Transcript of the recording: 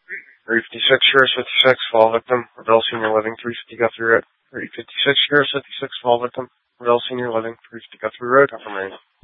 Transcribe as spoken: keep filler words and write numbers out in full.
three fifty-six, Sheriff fifty-six, fall victim, Revell Senior Living, three fifty Guthrie Road. three fifty-six, Sheriff fifty-six, fall victim, Revell Senior Living, three fifty Guthrie Road, Upper Main.